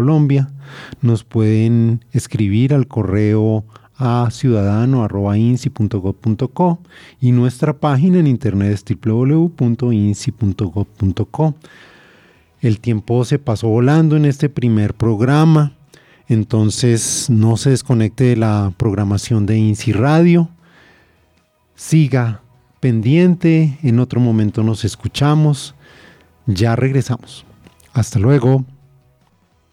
Colombia. Nos pueden escribir al correo a ciudadano@insi.gov.co y nuestra página en internet es www.insi.gov.co. El tiempo se pasó volando en este primer programa, entonces no se desconecte de la programación de INSI Radio. Siga pendiente, en otro momento nos escuchamos. Ya regresamos. Hasta luego.